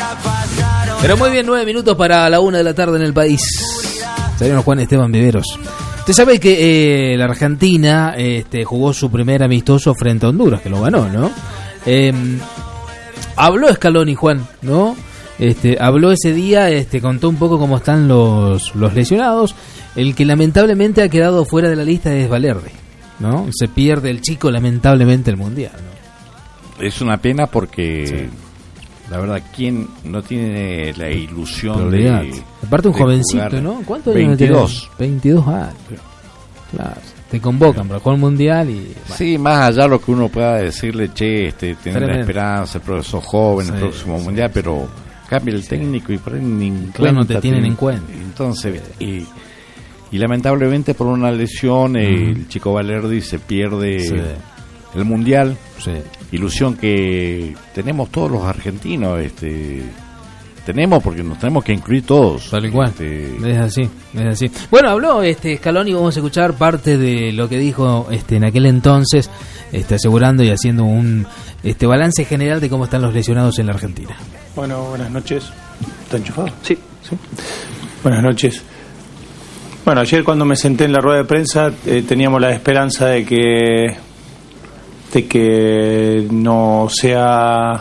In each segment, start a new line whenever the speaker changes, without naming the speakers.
Pero muy bien, 9 minutos para la 1 de la tarde en el país. Señor Juan Esteban Viveros. Usted sabe que la Argentina jugó su primer amistoso frente a Honduras, que lo ganó, ¿no? Habló Scaloni, Juan, ¿no? Habló ese día, contó un poco cómo están los lesionados. El que lamentablemente ha quedado fuera de la lista es Valverde, ¿no? Se pierde el chico lamentablemente el Mundial, ¿no?
Es una pena porque...
Sí.
La verdad, ¿quién no tiene la ilusión
aparte un
de
jovencito,
jugar?
¿no? ¿Cuántos
años tiene?
22 años. Claro. Te convocan para jugar el Mundial y... Bueno.
Sí, más allá de lo que uno pueda decirle, tener
Tremendo.
la esperanza, el profesor joven,
Sí,
el próximo
sí,
Mundial,
sí.
pero cambia el técnico y por ahí ni en
Claro, no te
cuenta
tienen en cuenta.
Entonces, y lamentablemente por una lesión, el chico Valverde se pierde el Mundial.
Sí.
Ilusión que tenemos todos los argentinos, tenemos porque nos tenemos que incluir todos.
Tal cual. Es así. Bueno, habló Scaloni, vamos a escuchar parte de lo que dijo en aquel entonces, asegurando y haciendo un balance general de cómo están los lesionados en la Argentina.
Bueno, buenas noches. ¿Está enchufado? Sí. Buenas noches. Bueno, ayer cuando me senté en la rueda de prensa teníamos la esperanza de que no sea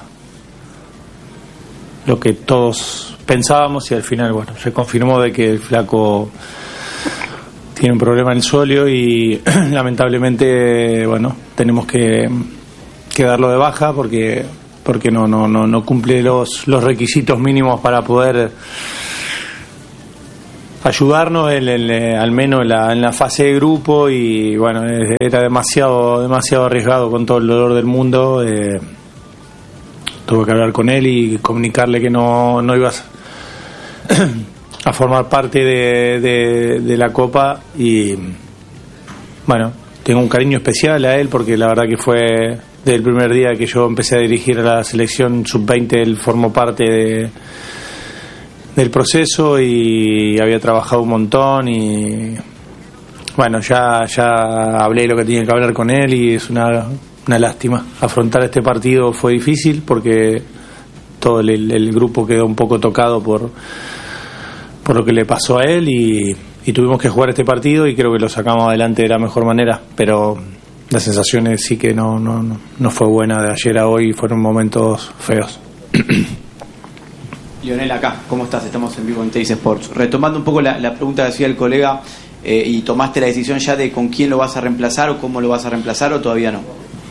lo que todos pensábamos y al final, bueno, se confirmó de que el flaco tiene un problema en el sóleo y lamentablemente, bueno, tenemos que darlo de baja porque no cumple los requisitos mínimos para poder ayudarnos al menos en la fase de grupo y bueno, era demasiado arriesgado con todo el dolor del mundo. Tuve que hablar con él y comunicarle que no ibas a formar parte de la Copa y bueno, tengo un cariño especial a él porque la verdad que fue desde el primer día que yo empecé a dirigir a la selección sub-20, él formó parte del proceso y había trabajado un montón y bueno, ya hablé lo que tenía que hablar con él y es una lástima. Afrontar este partido fue difícil porque todo el grupo quedó un poco tocado por lo que le pasó a él y tuvimos que jugar este partido y creo que lo sacamos adelante de la mejor manera, pero las sensaciones sí que no fue buena de ayer a hoy, fueron momentos feos.
Lionel, acá, ¿cómo estás? Estamos en vivo en Teis Sports. Retomando un poco la pregunta que hacía el colega, ¿y tomaste la decisión ya de con quién lo vas a reemplazar o cómo lo vas a reemplazar o todavía no?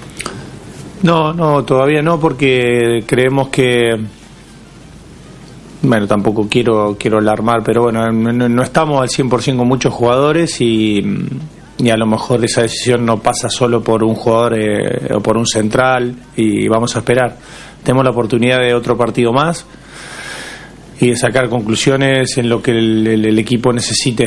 No, todavía no, porque creemos que... Bueno, tampoco quiero alarmar, pero bueno, no estamos al 100% con muchos jugadores y a lo mejor esa decisión no pasa solo por un jugador o por un central y vamos a esperar. Tenemos la oportunidad de otro partido más y de sacar conclusiones en lo que el equipo necesite.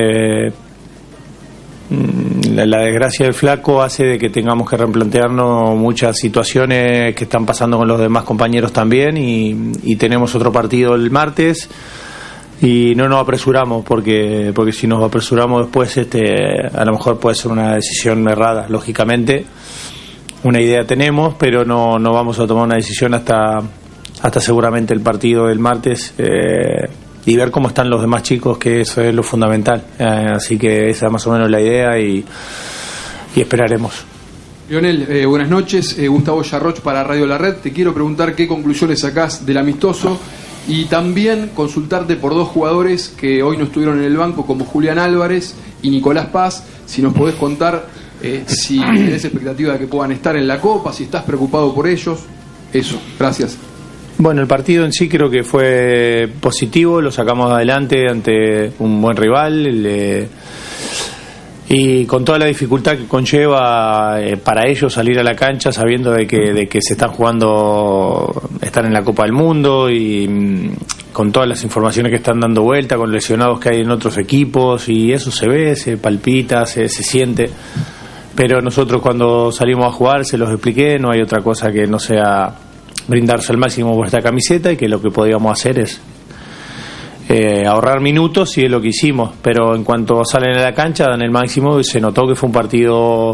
La desgracia del flaco hace de que tengamos que replantearnos muchas situaciones que están pasando con los demás compañeros también y tenemos otro partido el martes y no nos apresuramos porque si nos apresuramos después a lo mejor puede ser una decisión errada. Lógicamente una idea tenemos, pero no vamos a tomar una decisión hasta seguramente el partido del martes y ver cómo están los demás chicos, que eso es lo fundamental. Así que esa es más o menos la idea y esperaremos.
Lionel, buenas noches. Gustavo Yarroch para Radio La Red. Te quiero preguntar qué conclusiones sacás del amistoso y también consultarte por dos jugadores que hoy no estuvieron en el banco, como Julián Álvarez y Nicolás Paz. Si nos podés contar si tenés expectativa de que puedan estar en la Copa, si estás preocupado por ellos. Eso, gracias.
Bueno, el partido en sí creo que fue positivo, lo sacamos adelante ante un buen rival y con toda la dificultad que conlleva para ellos salir a la cancha sabiendo de que se están están en la Copa del Mundo y con todas las informaciones que están dando vuelta, con lesionados que hay en otros equipos y eso se ve, se palpita, se siente, pero nosotros cuando salimos a jugar se los expliqué, no hay otra cosa que no sea brindarse al máximo por esta camiseta y que lo que podíamos hacer es ahorrar minutos y es lo que hicimos, pero en cuanto salen a la cancha dan el máximo y se notó que fue un partido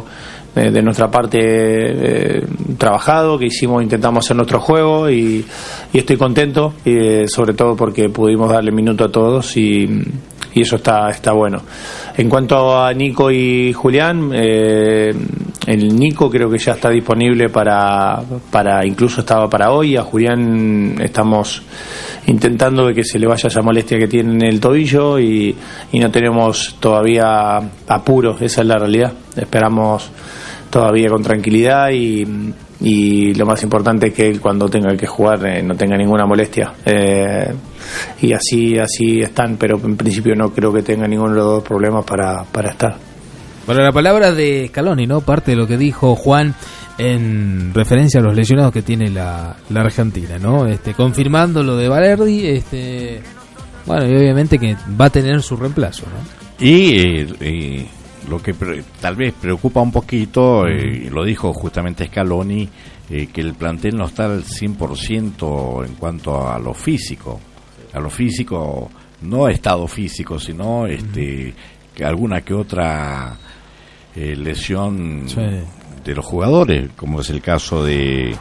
de nuestra parte trabajado, que intentamos hacer nuestro juego y estoy contento, sobre todo porque pudimos darle minuto a todos y eso está bueno. En cuanto a Nico y Julián, el Nico creo que ya está disponible para incluso estaba para hoy. A Julián estamos intentando de que se le vaya esa molestia que tiene en el tobillo y no tenemos todavía apuros, esa es la realidad. Esperamos todavía con tranquilidad y lo más importante es que él cuando tenga que jugar no tenga ninguna molestia, y así están, pero en principio no creo que tenga ninguno de los dos problemas para estar.
Bueno, la palabra de Scaloni, ¿no? Parte de lo que dijo Juan en referencia a los lesionados que tiene la Argentina, ¿no? Confirmando lo de Valerdi, bueno, y obviamente que va a tener su reemplazo, ¿no?
Y lo que tal vez preocupa un poquito, lo dijo justamente Scaloni, que el plantel no está al 100% en cuanto a lo físico. A lo físico, no estado físico, sino que alguna que otra lesión de los jugadores, como es el caso de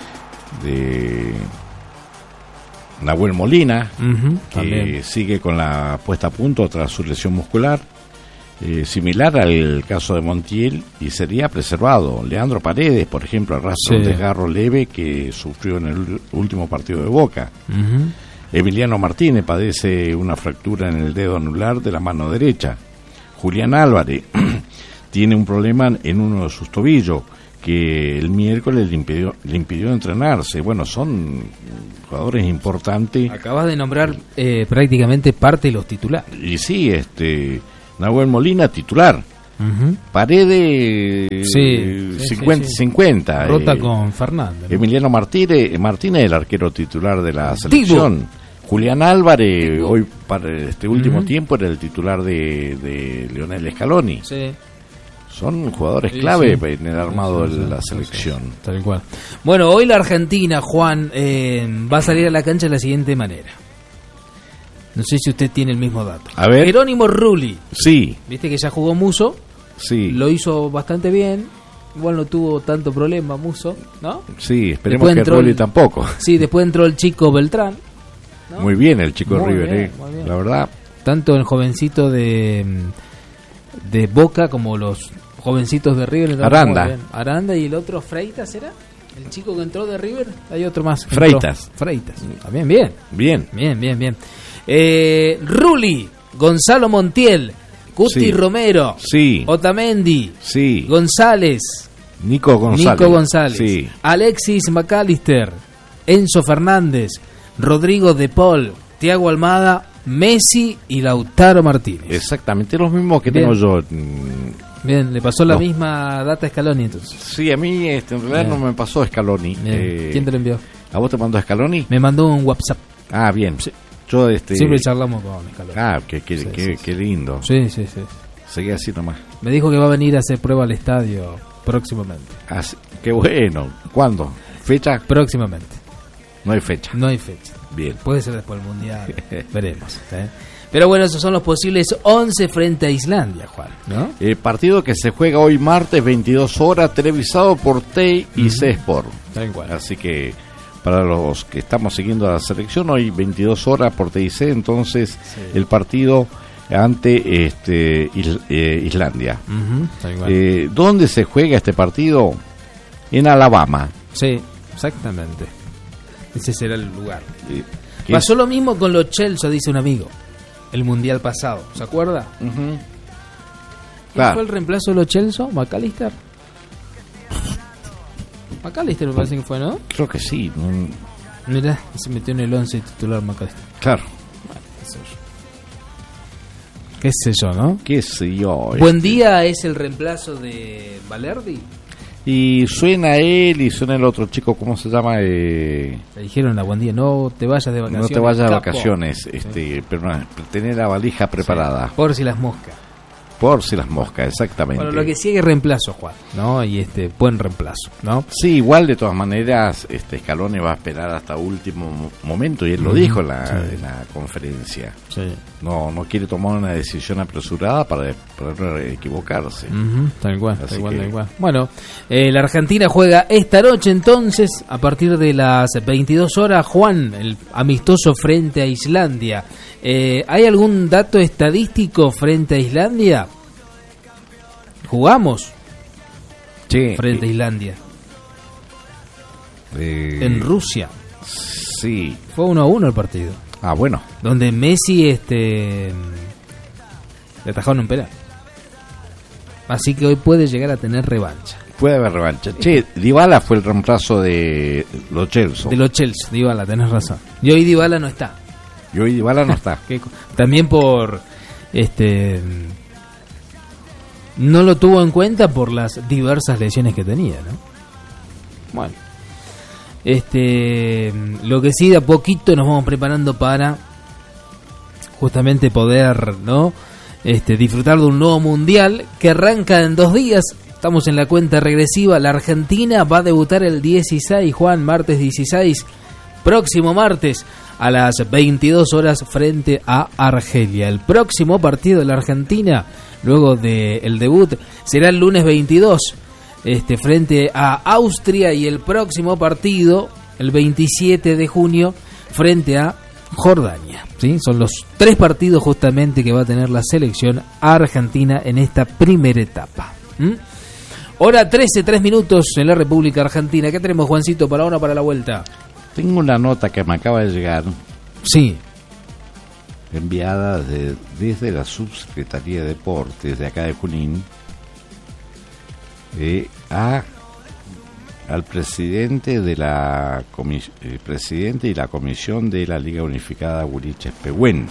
Nahuel Molina, que también sigue con la puesta a punto tras su lesión muscular. Similar al caso de Montiel, y sería preservado. Leandro Paredes, por ejemplo, arrastra un desgarro leve que sufrió en el último partido de Boca. Emiliano Martínez padece una fractura en el dedo anular de la mano derecha. Julián Álvarez tiene un problema en uno de sus tobillos que el miércoles le impidió entrenarse. Bueno, son jugadores importantes.
Acabas de nombrar prácticamente parte de los titulares.
Y sí, Nahuel Molina titular, Paredes 50-50,
rota con Fernández, ¿no?
Emiliano Martínez, el arquero titular de la selección. Julián Álvarez, hoy para este último tiempo era el titular de Lionel Scaloni. Son jugadores clave en el armado de la selección.
Tal cual. Bueno, hoy la Argentina, Juan, va a salir a la cancha de la siguiente manera. No sé si usted tiene el mismo dato.
A ver.
Jerónimo Rulli.
Sí.
Viste que ya jugó Musso.
Sí.
Lo hizo bastante bien. Igual no tuvo tanto problema Musso, ¿no?
Sí, esperemos que Rulli tampoco.
Sí, después entró el chico Beltrán, ¿no?
Muy bien el chico
muy
River,
bien, muy bien.
La verdad.
Tanto el jovencito de Boca como los jovencitos de River. Aranda y el otro Freitas, ¿era? El chico que entró de River. Hay otro más.
Freitas.
También bien. Bien. Rulli, Gonzalo Montiel, Cuti Romero, Otamendi, González,
Nico González,
Alexis McAllister, Enzo Fernández, Rodrigo De Paul, Thiago Almada, Messi y Lautaro Martínez.
Exactamente los mismos que tengo yo.
Bien, le pasó la misma data a Scaloni entonces.
Sí, a mí en realidad no me pasó Scaloni.
¿Quién te lo envió?
¿A vos te mandó Scaloni?
Me mandó un WhatsApp.
Ah, bien.
Sí.
Yo
siempre charlamos con Scaloni.
Ah, qué lindo.
Sí.
Seguí así nomás.
Me dijo que va a venir a hacer prueba al estadio próximamente.
Ah, sí. Qué bueno. ¿Cuándo? ¿Fecha?
Próximamente.
No hay fecha.
Bien. Puede ser después del Mundial. Veremos. Pero bueno, esos son los posibles 11 frente a Islandia, Juan, ¿no?
El partido que se juega hoy martes 22 horas, televisado por TEI y C-Sport. Así que para los que estamos siguiendo a la selección, hoy 22 horas por TIC, entonces el partido ante Islandia. ¿Dónde se juega este partido? En Alabama.
Sí, exactamente. Ese será el lugar. Pasó lo mismo con los Chelsea, dice un amigo, el mundial pasado, ¿se acuerda? ¿Quién fue el reemplazo de los Chelsea? ¿McAllister? McAllister me parece que fue, ¿no?
Creo que sí.
Mirá, se metió en el 11 titular McAllister.
Claro.
Qué sé yo, ¿no?
Qué sé yo.
Buen Día es el reemplazo de Valerdi.
Y suena él y suena el otro chico, ¿cómo se llama?
Le dijeron a Buen Día, no te vayas de vacaciones.
No te vayas de vacaciones, pero tener la valija preparada.
Por si las moscas.
jugador sí las moscas, exactamente.
Bueno, lo que sigue es reemplazo, Juan, ¿no? Y buen reemplazo, ¿no?
Sí, igual de todas maneras, Scaloni va a esperar hasta último momento, y él lo dijo en la conferencia.
Sí.
No quiere tomar una decisión apresurada para equivocarse.
Tal cual. Bueno, la Argentina juega esta noche entonces, a partir de las 22 horas, Juan, el amistoso frente a Islandia. ¿Hay algún dato estadístico frente a Islandia? ¿Jugamos?
Sí.
Frente a Islandia. En Rusia.
Sí.
Fue 1-1 el partido.
Ah, bueno.
Donde Messi le atajaron un penal. Así que hoy puede llegar a tener revancha.
Puede haber revancha. Che, Dybala fue el reemplazo de Lo Celso.
De Lo Celso, Dybala, tenés razón. Y hoy Dybala no está.
Y hoy Dybala no está.
También por no lo tuvo en cuenta por las diversas lesiones que tenía, ¿no? Bueno. Lo que sí, de a poquito nos vamos preparando para justamente poder, ¿no? Disfrutar de un nuevo mundial que arranca en 2 días. Estamos en la cuenta regresiva. La Argentina va a debutar el 16, Juan, martes 16, próximo martes a las 22 horas frente a Argelia. El próximo partido de la Argentina, luego del debut, será el lunes 22 frente a Austria, y el próximo partido, el 27 de junio, frente a Jordania. ¿Sí? Son los 3 partidos justamente que va a tener la selección argentina en esta primera etapa. Hora 13, 3 minutos en la República Argentina. ¿Qué tenemos, Juancito, para ahora, para la vuelta?
Tengo una nota que me acaba de llegar.
Sí.
Enviada desde la Subsecretaría de Deportes de acá de Junín al presidente de el presidente y la comisión de la Liga Unificada Huiliches-Pehuen.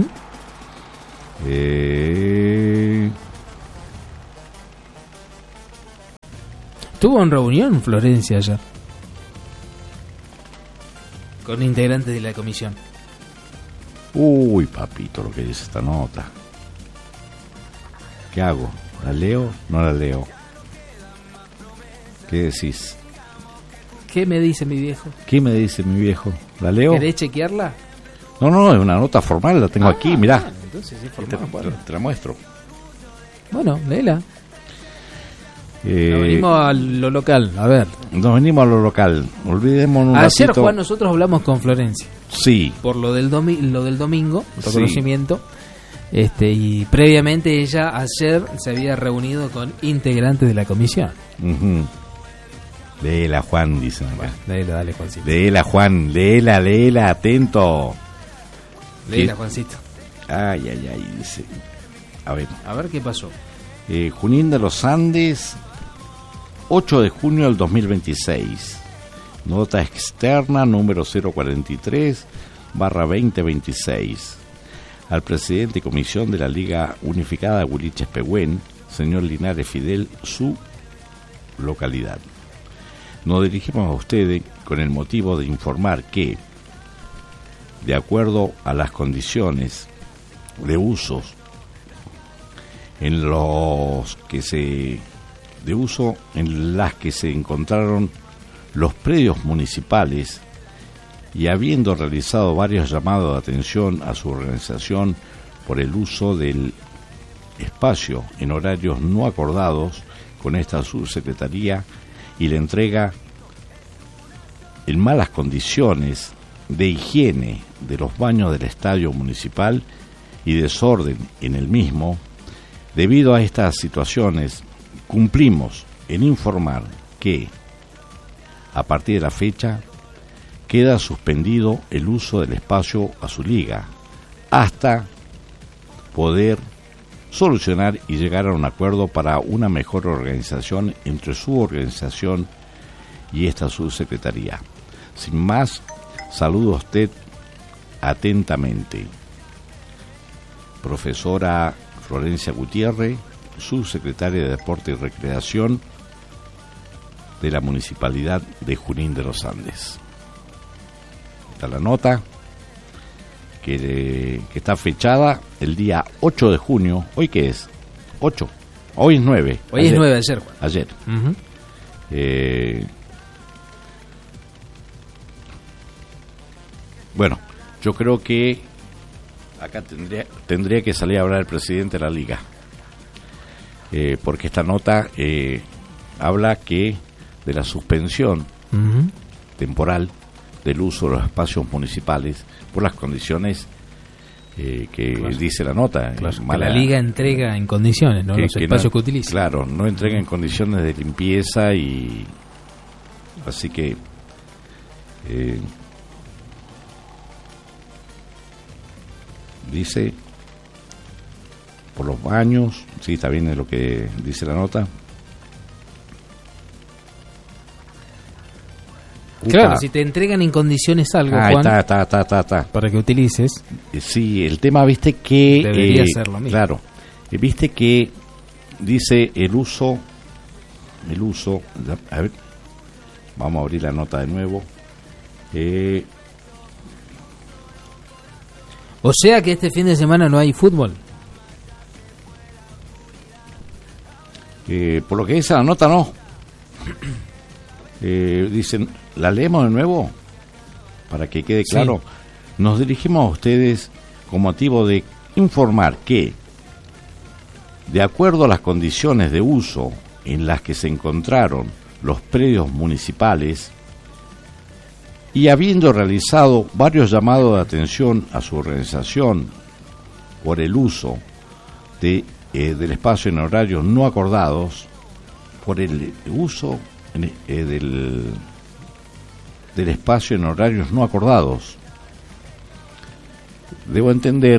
Tuvo en reunión Florencia ayer con integrantes de la comisión.
Uy, papito, lo que dice esta nota. ¿Qué hago? ¿La leo? No la leo. ¿Qué decís?
¿Qué me dice mi viejo?
¿Qué me dice mi viejo? ¿La leo?
¿Querés chequearla?
No, es una nota formal, la tengo aquí, mirá.
Bueno, entonces es formal.
Te la muestro.
Bueno, léela. Nos venimos a lo local, a ver.
Nos venimos a lo local. Olvidémonos un
Ayer,
ratito.
Juan, nosotros hablamos con Florencia.
Sí.
Por lo del domingo, reconocimiento. Y previamente ella ayer se había reunido con integrantes de la comisión.
Léela, Juan, dicen acá.
Léela, dale, Juancito.
Léela, Juan, léela, atento.
Léela, Juancito.
Ay, dice. A ver
qué pasó.
Junín de los Andes, 8 de junio del 2026. Nota externa número 043/2026. Al presidente y comisión de la Liga Unificada Huiliches-Pehuen, señor Linares Fidel, su localidad. Nos dirigimos a ustedes con el motivo de informar que, de acuerdo a las condiciones de usos en las que se encontraron los predios municipales, y habiendo realizado varios llamados de atención a su organización por el uso del espacio en horarios no acordados con esta subsecretaría y la entrega en malas condiciones de higiene de los baños del estadio municipal y desorden en el mismo, debido a estas situaciones, cumplimos en informar que, a partir de la fecha, queda suspendido el uso del espacio a su liga, hasta poder solucionar y llegar a un acuerdo para una mejor organización entre su organización y esta subsecretaría. Sin más, saludo a usted atentamente. Profesora Florencia Gutiérrez, subsecretaria de Deporte y Recreación de la Municipalidad de Junín de los Andes. Está la nota que está fechada el día 8 de junio. ¿Hoy qué es? 8. Hoy es 9.
Hoy es 9, ayer.
Ayer.
Uh-huh.
Bueno, yo creo que acá tendría que salir a hablar el presidente de la liga, porque esta nota habla que de la suspensión temporal del uso de los espacios municipales por las condiciones que dice la nota.
Claro, que la liga entrega en condiciones, ¿no? Los espacios que utiliza.
Claro, no entrega en condiciones de limpieza y así que dice por los baños, sí, está bien lo que dice la nota.
Claro, si te entregan en condiciones algo, Juan,
está.
para que utilices.
Sí, el tema, viste que
debería ser lo mismo.
Claro, viste que dice el uso. A ver, vamos a abrir la nota de nuevo.
O sea que este fin de semana no hay fútbol.
Por lo que dice la nota, no. Dicen, ¿la leemos de nuevo? Para que quede claro. Sí. Nos dirigimos a ustedes con motivo de informar que, de acuerdo a las condiciones de uso en las que se encontraron los predios municipales, y habiendo realizado varios llamados de atención a su organización por el uso del espacio en horarios no acordados, por el uso del espacio en horarios no acordados, debo entender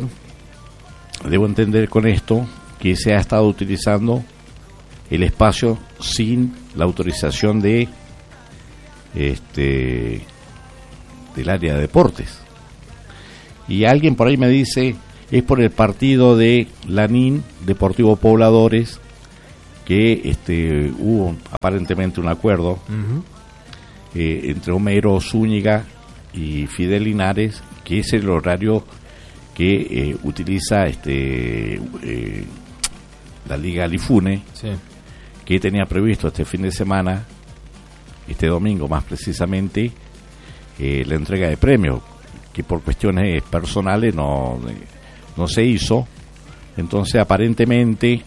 con esto que se ha estado utilizando el espacio sin la autorización del área de deportes. Y alguien por ahí me dice, es por el partido de Lanín, Deportivo Pobladores, que hubo aparentemente un acuerdo entre Homero Zúñiga y Fidel Linares, que es el horario que utiliza la Liga Lifune, sí, que tenía previsto este fin de semana, este domingo más precisamente, la entrega de premios, que por cuestiones personales no se hizo. Entonces aparentemente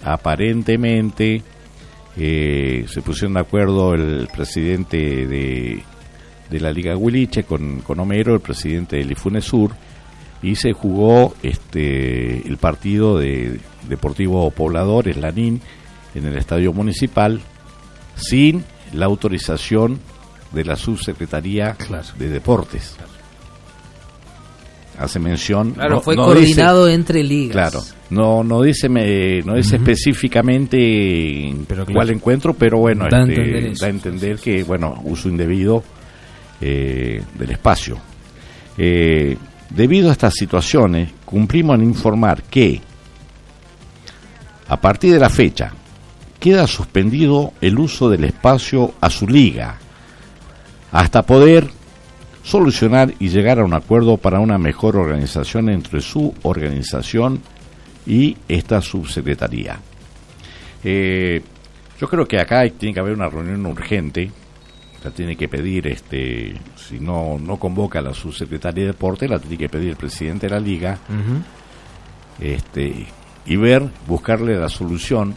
se pusieron de acuerdo el presidente de la Liga Huiliche con Homero, el presidente del Lifune Sur, y se jugó el partido de Deportivo Pobladores Lanín en el estadio municipal sin la autorización de la subsecretaría de Deportes. Hace mención,
claro, fue coordinado entre ligas.
Claro, no dice específicamente cuál encuentro, pero bueno, da a entender que uso indebido del espacio. Debido a estas situaciones, cumplimos en informar que a partir de la fecha queda suspendido el uso del espacio a su liga hasta poder solucionar y llegar a un acuerdo para una mejor organización entre su organización y esta subsecretaría. Yo creo que acá tiene que haber una reunión urgente. La tiene que pedir, si no convoca a la subsecretaría de Deporte, la tiene que pedir el presidente de la liga, y buscarle la solución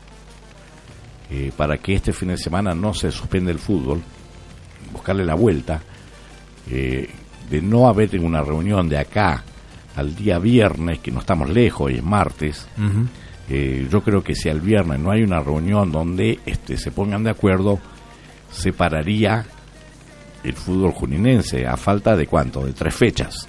para que este fin de semana no se suspenda el fútbol, buscarle la vuelta, de no haber una reunión de acá al día viernes, que no estamos lejos, y es martes. Yo creo que si al viernes no hay una reunión donde se pongan de acuerdo, se pararía el fútbol juninense a falta de ¿cuánto? De 3 fechas.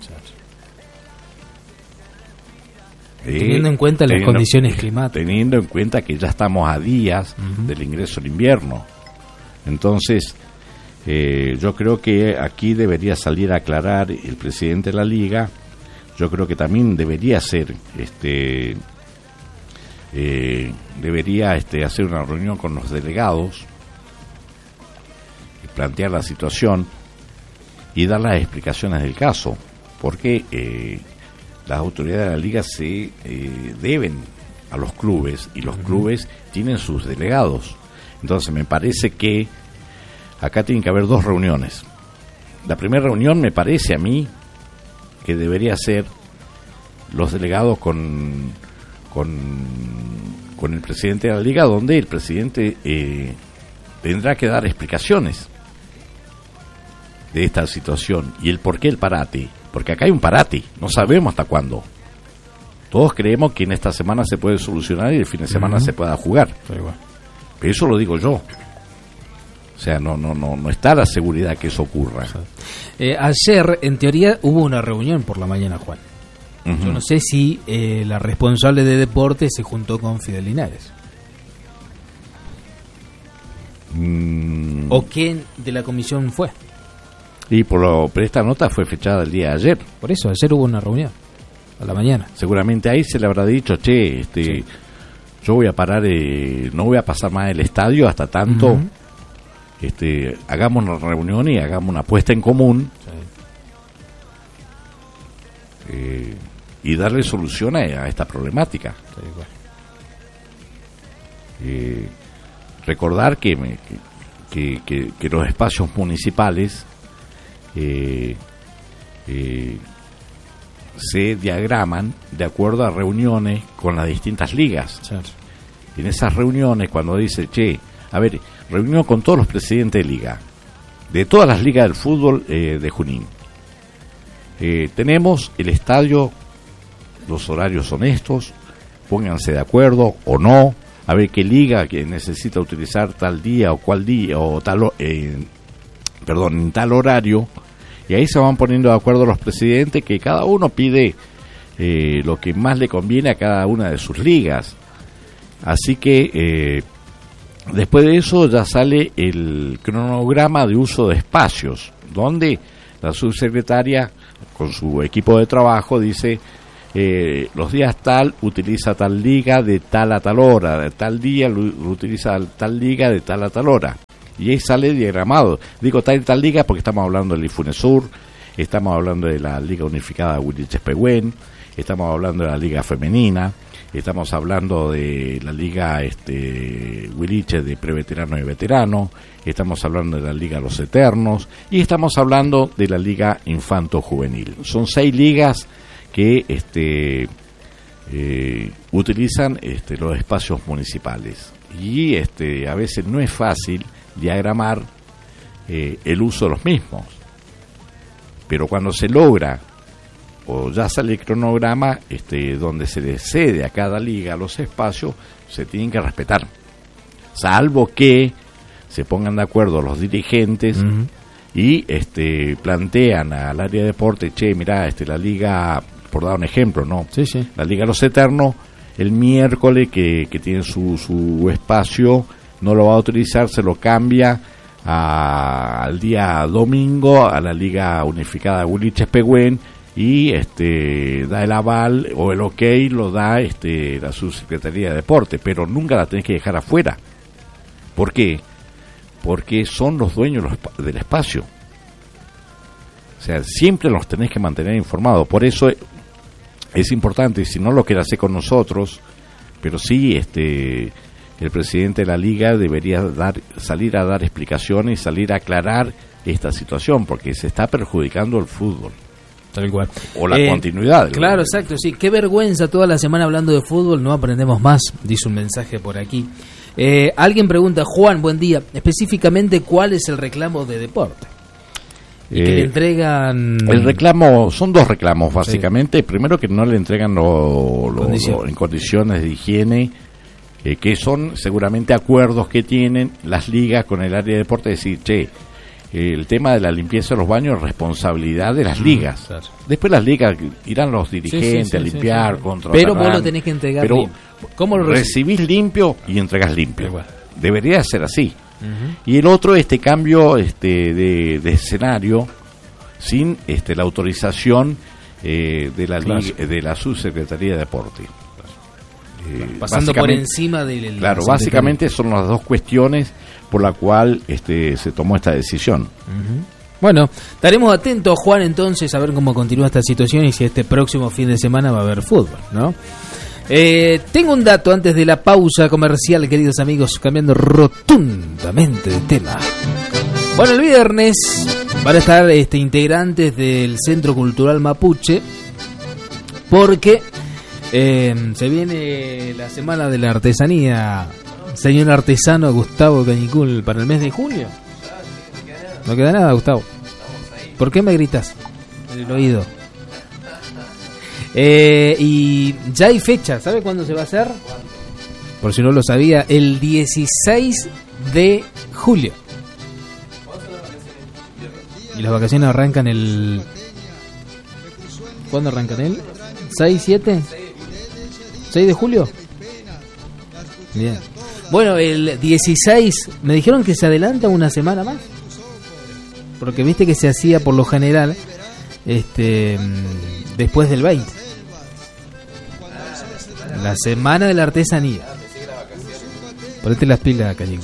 Teniendo en cuenta las condiciones climáticas.
Teniendo en cuenta que ya estamos a días del ingreso al invierno. Entonces, yo creo que aquí debería salir a aclarar el presidente de la liga. Yo creo que también debería ser, hacer una reunión con los delegados, plantear la situación y dar las explicaciones del caso, porque las autoridades de la liga se deben a los clubes, y los clubes tienen sus delegados. Entonces me parece que acá tienen que haber 2 reuniones. La primera reunión me parece a mí que debería ser los delegados con el presidente de la liga, donde el presidente tendrá que dar explicaciones de esta situación y el por qué el parate, porque acá hay un parate, no sabemos hasta cuándo. Todos creemos que en esta semana se puede solucionar y el fin de semana se pueda jugar, pero eso lo digo yo. O sea, no está la seguridad que eso ocurra.
Ayer, en teoría, hubo una reunión por la mañana, Juan. Yo no sé si la responsable de deporte se juntó con Fidel Linares. ¿O quién de la comisión fue?
Y pero esta nota fue fechada el día de ayer.
Por eso, ayer hubo una reunión, a la mañana.
Seguramente ahí se le habrá dicho, sí. Yo voy a parar, no voy a pasar más el estadio hasta tanto hagamos una reunión y hagamos una apuesta en común. Y darle solución a esta problemática. Recordar que los espacios municipales se diagraman de acuerdo a reuniones con las distintas ligas. En esas reuniones, cuando dice, reunión con todos los presidentes de liga, de todas las ligas del fútbol de Junín, tenemos el estadio, los horarios son estos, pónganse de acuerdo o no, a ver qué liga que necesita utilizar tal día o cual día o en tal horario, y ahí se van poniendo de acuerdo los presidentes, que cada uno pide lo que más le conviene a cada una de sus ligas. Así que después de eso ya sale el cronograma de uso de espacios, donde la subsecretaria con su equipo de trabajo dice los días tal utiliza tal liga de tal a tal hora, de tal día lo utiliza tal liga de tal a tal hora, y ahí sale diagramado. Digo tal liga porque estamos hablando del IFUNESUR, estamos hablando de la Liga Unificada Huiliches-Pehuen, estamos hablando de la Liga Femenina, estamos hablando de la Liga Huiliches de Preveterano y Veterano, estamos hablando de la Liga Los Eternos y estamos hablando de la Liga Infanto Juvenil. Son 6 ligas que utilizan los espacios municipales, y a veces no es fácil diagramar el uso de los mismos, pero cuando se logra o ya sale el cronograma donde se le cede a cada liga los espacios, se tienen que respetar, salvo que se pongan de acuerdo los dirigentes y plantean al área de deporte, mirá, la liga, por dar un ejemplo, la Liga Los Eternos, el miércoles que tiene su espacio, no lo va a utilizar, se lo cambia al día domingo a la Liga Unificada Huiliches-Pehuen, y da el aval o el ok, lo da la subsecretaría de deporte, pero nunca la tenés que dejar afuera. ¿Por qué? Porque son los dueños del espacio. O sea, siempre los tenés que mantener informados. Por eso es importante, si no lo querés hacer con nosotros, pero sí el presidente de la liga debería salir a dar explicaciones y salir a aclarar esta situación, porque se está perjudicando el fútbol.
Tal cual.
O la continuidad.
Claro, exacto, sí. Qué vergüenza, toda la semana hablando de fútbol, no aprendemos más, dice un mensaje por aquí. Alguien pregunta, Juan, buen día, específicamente, ¿cuál es el reclamo de deporte? Y que le entregan...
El reclamo, son 2 reclamos básicamente. Primero, que no le entregan en condiciones de higiene, que son seguramente acuerdos que tienen las ligas con el área de deporte, decir, el tema de la limpieza de los baños es responsabilidad de las ligas. Claro. Después las ligas irán los dirigentes a limpiar, controlar.
Pero vos lo tenés que entregar
pero
limpio. ¿Cómo lo
recibís limpio y entregás limpio? Igual. Debería ser así. Y el otro, cambio de escenario sin la autorización de la liga, de la subsecretaría de deporte.
Pasando por encima del...
Claro, básicamente son las 2 cuestiones por la cual se tomó esta decisión.
Bueno, estaremos atentos, Juan, entonces, a ver cómo continúa esta situación y si este próximo fin de semana va a haber fútbol, ¿no? Tengo un dato antes de la pausa comercial, queridos amigos, cambiando rotundamente de tema. Bueno, el viernes van a estar integrantes del Centro Cultural Mapuche, porque se viene la Semana de la Artesanía, señor artesano Gustavo Cañicul, para el mes de junio. No queda nada, Gustavo. ¿Por qué me gritas en el oído? Y ya hay fecha. ¿Sabe cuándo se va a hacer? Por si no lo sabía, el 16 de julio. Y las vacaciones arrancan el... ¿Cuándo arrancan? ¿El 6, 7? ¿6 de julio? Bien. Bueno, el 16, me dijeron que se adelanta una semana más. Porque viste que se hacía por lo general después del 20. La Semana de la Artesanía. Ponete las pilas, Cañico.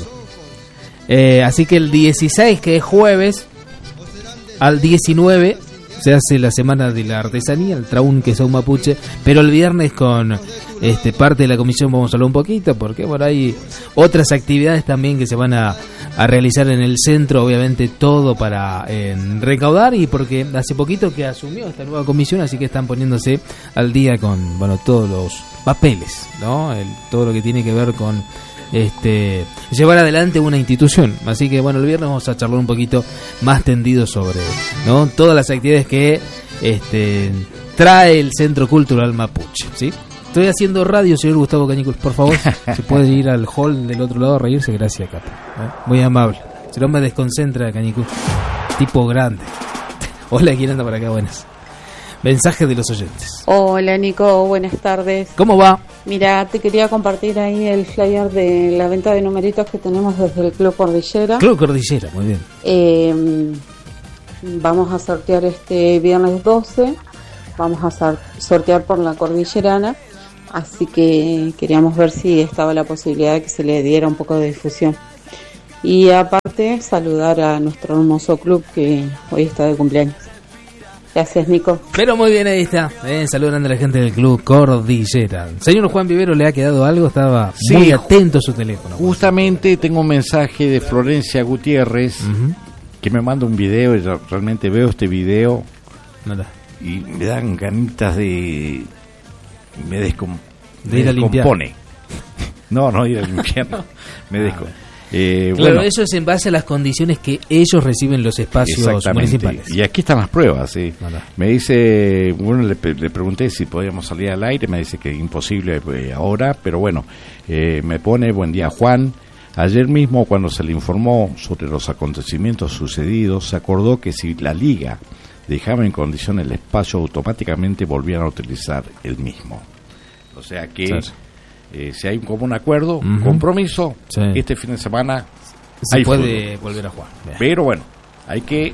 Así que el 16, que es jueves, al 19 se hace la Semana de la Artesanía, el Traún que son mapuche, pero el viernes con parte de la comisión vamos a hablar un poquito, porque bueno, hay otras actividades también que se van a realizar en el centro, obviamente todo para recaudar, y porque hace poquito que asumió esta nueva comisión, así que están poniéndose al día con todos los papeles, ¿no? Todo lo que tiene que ver con llevar adelante una institución. Así que bueno, el viernes vamos a charlar un poquito más tendido sobre, ¿no?, todas las actividades que trae el Centro Cultural Mapuche, ¿sí? Estoy haciendo radio, señor Gustavo Cañicul, por favor, si puede ir al hall del otro lado a reírse, gracias, Capa. Muy amable. Si no me desconcentra, Cañicul. Tipo grande. Hola, ¿quién anda por acá? Buenas. Mensajes de los oyentes.
Hola, Nico, buenas tardes.
¿Cómo va?
Mira, te quería compartir ahí el flyer de la venta de numeritos que tenemos desde el Club Cordillera.
Club Cordillera, muy bien.
Vamos a sortear este viernes 12. Vamos a sortear por la Cordillerana. Así que queríamos ver si estaba la posibilidad de que se le diera un poco de difusión. Y aparte, saludar a nuestro hermoso club que hoy está de cumpleaños. Gracias, Nico.
Pero muy bien, ahí está. Saludando a la gente del Club Cordillera. Señor Juan Vivero, ¿le ha quedado algo? Estaba muy atento a su teléfono.
Justamente tengo un mensaje de Florencia Gutiérrez, que me manda un video, y realmente veo este video. Nada. Y me dan ganitas de... Me descompone. No ir al infierno.
Claro, bueno, eso es en base a las condiciones que ellos reciben los espacios municipales.
Y aquí están las pruebas, ¿sí? Me dice, bueno, le pregunté si podíamos salir al aire, me dice que imposible ahora, pero bueno, me pone: buen día, Juan. Ayer mismo, cuando se le informó sobre los acontecimientos sucedidos, se acordó que si la liga dejaba en condición el espacio, automáticamente volvían a utilizar el mismo. O sea que si hay un común acuerdo, un compromiso, este fin de semana
se puede volver a jugar. Bien.
Pero bueno, hay que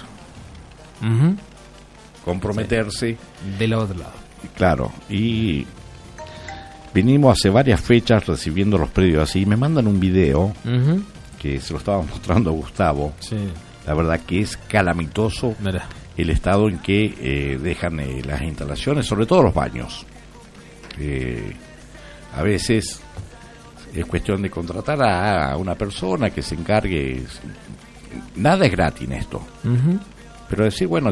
comprometerse
del otro lado.
Claro, y vinimos hace varias fechas recibiendo los predios así. Me mandan un video que se lo estaba mostrando a Gustavo. La verdad que es calamitoso. Mira el estado en que dejan las instalaciones, sobre todo los baños. A veces es cuestión de contratar a una persona que se encargue. Nada es gratis en esto. Pero decir, bueno,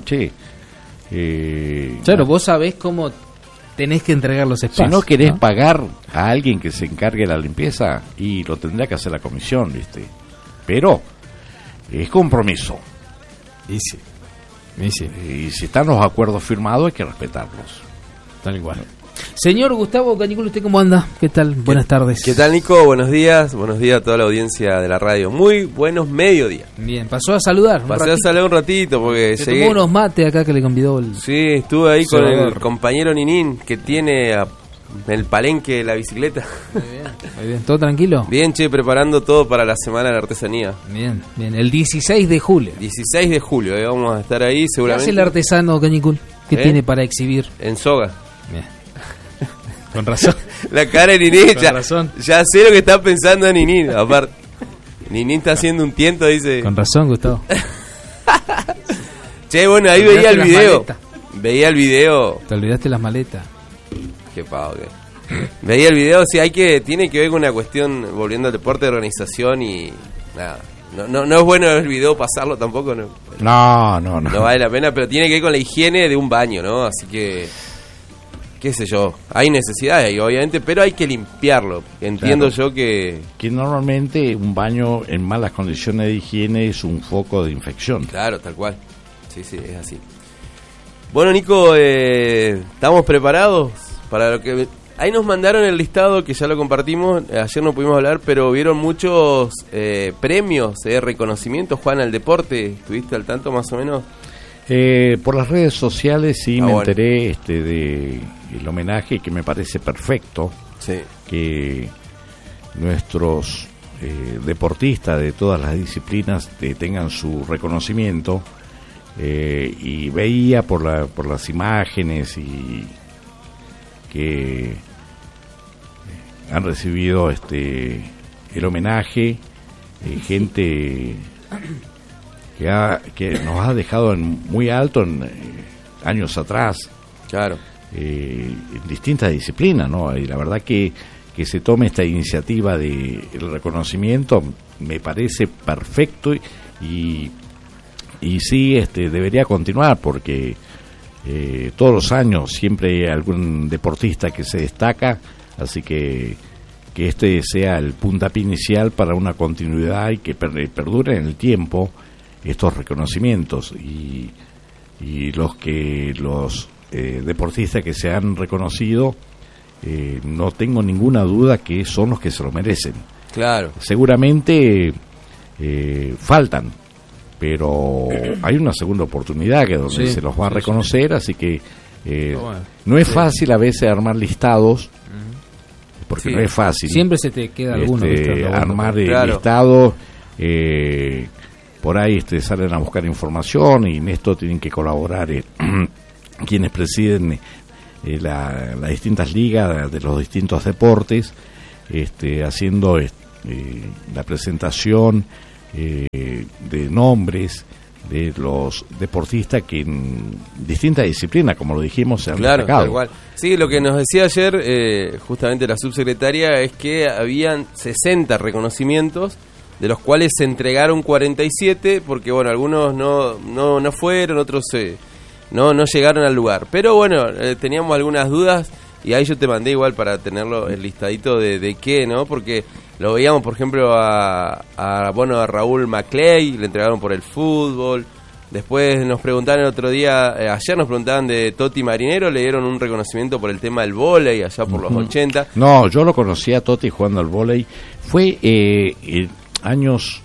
claro, vos sabés cómo tenés que entregar los espacios.
Si no querés pagar a alguien que se encargue de la limpieza, y lo tendrá que hacer la comisión, ¿viste? Pero es compromiso.
Y sí.
Y si están los acuerdos firmados, hay que respetarlos.
Tal igual. Señor Gustavo Cañicul, ¿usted cómo anda? ¿Qué tal? Buenas tardes.
¿Qué tal, Nico? Buenos días a toda la audiencia de la radio. Muy buenos mediodías.
Bien, pasó a saludar.
Pasé a saludar un ratito porque
se tomó unos mates acá que le convidó
Sí, estuve ahí con el compañero Ninín, que tiene el palenque de la bicicleta.
Muy bien. ¿Todo tranquilo?
Bien, preparando todo para la Semana de la Artesanía.
Bien. El 16 de julio.
16 de julio, vamos a estar ahí seguramente.
¿Qué hace el artesano Cañicul? ¿Qué tiene para exhibir?
En soga.
Bien. Con razón.
La cara de Ninín,
Con razón.
Ya sé lo que está pensando Ninín. Aparte, Ninín está haciendo un tiento, dice.
Con razón, Gustavo.
Bueno, ahí veía el video. Veía el video.
Te olvidaste las maletas.
Qué pavo, Veía el video, sí, tiene que ver con una cuestión, volviendo al deporte, de organización y nada. No es bueno el video pasarlo tampoco, no. No vale la pena, pero tiene que ver con la higiene de un baño, ¿no? Así que, qué sé yo, hay necesidades ahí, obviamente, pero hay que limpiarlo. Entiendo yo que
normalmente un baño en malas condiciones de higiene es un foco de infección.
Claro, tal cual. Sí, es así. Bueno, Nico, ¿estamos preparados para lo que... Ahí nos mandaron el listado que ya lo compartimos, ayer no pudimos hablar, pero vieron muchos premios, reconocimientos, Juan, al deporte. ¿Estuviste al tanto más o menos?
Por las redes sociales sí me enteré de el homenaje, que me parece perfecto.
Sí.
Que nuestros deportistas de todas las disciplinas tengan su reconocimiento. Y veía por las imágenes y que han recibido el homenaje, gente que nos ha dejado muy alto en años atrás.
Claro.
En distintas disciplinas, ¿no? Y la verdad que se tome esta iniciativa de el reconocimiento me parece perfecto y sí, debería continuar porque todos los años siempre hay algún deportista que se destaca, así que este sea el puntapié inicial para una continuidad y que perdure en el tiempo estos reconocimientos y los deportistas que se han reconocido, no tengo ninguna duda que son los que se lo merecen.
Claro.
Seguramente faltan, pero hay una segunda oportunidad que donde se los va a reconocer, así que no es fácil a veces armar listados, porque no es fácil.
Siempre se te queda alguno.
Armar listados, por ahí salen a buscar información y en esto tienen que colaborar quienes presiden las distintas ligas de los distintos deportes, haciendo la presentación de nombres de los deportistas que en distintas disciplinas, como lo dijimos, se han destacado.
Igual. Sí, lo que nos decía ayer justamente la subsecretaria es que habían 60 reconocimientos, de los cuales se entregaron 47, porque bueno, algunos no fueron, otros no llegaron al lugar. Pero bueno, teníamos algunas dudas y ahí yo te mandé igual para tenerlo el listadito de qué, ¿no? Porque lo veíamos, por ejemplo, a Raúl Maclay, le entregaron por el fútbol. Después nos preguntaron el otro día, ayer nos preguntaban de Toti Marinero, le dieron un reconocimiento por el tema del vóley allá por los 80.
No, yo lo conocí a Toti jugando al vóley. Fue años,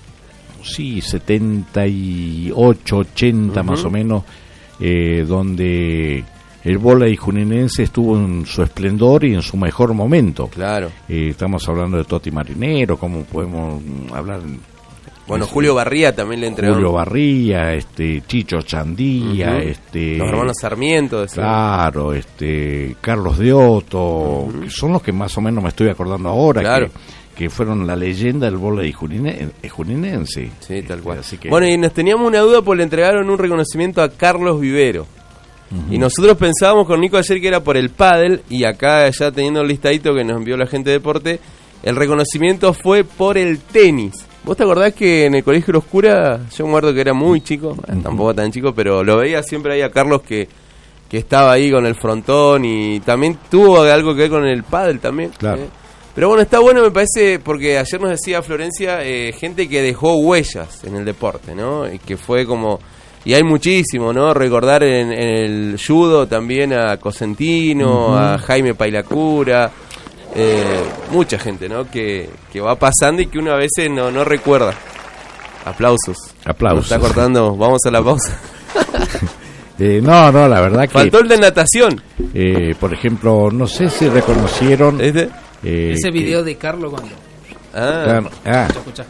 78, 80 más o menos, donde el vóley juninense estuvo en su esplendor y en su mejor momento.
Claro.
Estamos hablando de Toti Marinero, ¿cómo podemos hablar?
Bueno, Julio Barría también le entregó.
Julio Barría, Chicho Chandía,
los hermanos Sarmiento.
Claro, Carlos de Otto, que son los que más o menos me estoy acordando ahora,
claro,
que fueron la leyenda del vóley juninense.
Sí, tal cual.
Así que...
Bueno, y nos teníamos una duda porque le entregaron un reconocimiento a Carlos Vivero. Y nosotros pensábamos con Nico ayer que era por el pádel, y acá ya teniendo el listadito que nos envió la gente de deporte, el reconocimiento fue por el tenis. ¿Vos te acordás que en el Colegio Los Curas, yo me acuerdo que era muy chico, tampoco tan chico, pero lo veía siempre ahí a Carlos que estaba ahí con el frontón y también tuvo algo que ver con el pádel también?
Claro.
Pero bueno, está bueno, me parece, porque ayer nos decía Florencia, gente que dejó huellas en el deporte, ¿no? Y que fue como... Y hay muchísimo, ¿no? Recordar en el judo también a Cosentino, a Jaime Pailacura, mucha gente, ¿no? Que va pasando y que uno a veces no recuerda. Aplausos.
Aplausos.
Nos está cortando, vamos a la pausa.
No, la verdad que...
Faltó el de natación.
Por ejemplo, no sé si reconocieron...
Ese video de Carlos cuando... Escucha.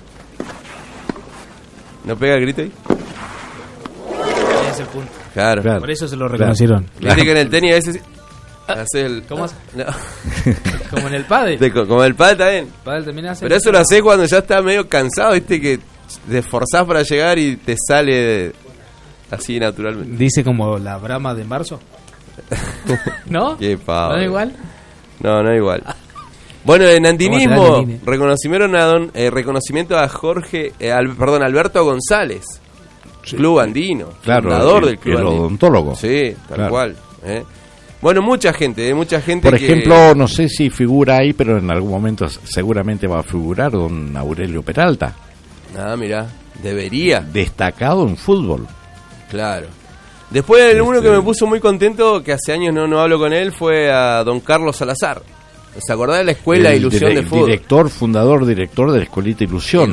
¿No pega el grito ahí?
Es el punto.
Claro.
Por eso se lo reconocieron.
Viste que en el tenis a veces hace el...
¿Cómo hace?
No.
Como en el pádel.
Como el pádel también.
Pero
eso lo haces cuando ya estás medio cansado, viste, que te esforzás para llegar y te sale así naturalmente.
Dice como la brama de marzo. ¿No?
Qué pavo.
¿No es igual?
No igual. Bueno, en andinismo,
¿Cómo te da la línea?
reconocimiento a Alberto González, Club Andino,
Claro,
fundador del Club
el
Andino.
odontólogo.
Sí, tal
Claro.
cual. Bueno, mucha gente.
Por ejemplo, no sé si figura ahí, pero en algún momento seguramente va a figurar don Aurelio Peralta.
Mirá, debería.
Destacado en fútbol.
Claro. Después, uno que me puso muy contento, que hace años no hablo con él, fue a don Carlos Salazar. ¿Se acordás de la Escuela
El
Ilusión de Fútbol?
Director de la Escuelita Ilusión.